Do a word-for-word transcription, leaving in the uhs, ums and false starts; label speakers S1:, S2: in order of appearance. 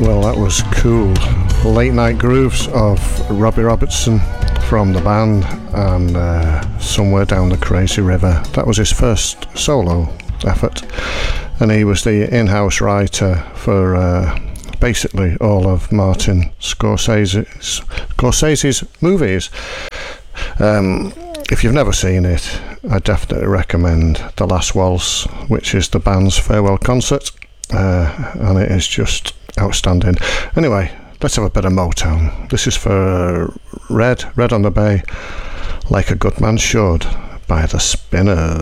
S1: Well, that was cool. Late Night Grooves of Robbie Robertson from the band, and uh, Somewhere Down the Crazy River. That was his first solo effort, and he was the in-house writer for uh, basically all of Martin Scorsese's, Scorsese's movies. Um, if you've never seen it, I definitely recommend The Last Waltz, which is the band's farewell concert, uh, and it is just outstanding. Anyway, let's have a bit of Motown. This is for Red, Red on the Bay, Like a Good Man Should, by the Spinners.